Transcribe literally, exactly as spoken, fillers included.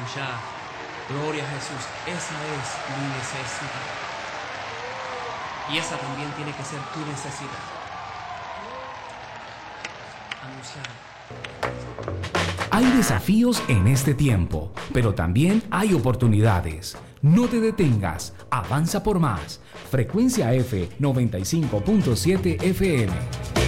Aleluya. Gloria a Jesús. Esa es mi necesidad. Y esa también tiene que ser tu necesidad. Anunciar. Hay desafíos en este tiempo, pero también hay oportunidades. No te detengas, avanza por más. Frecuencia F noventa y cinco punto siete F M.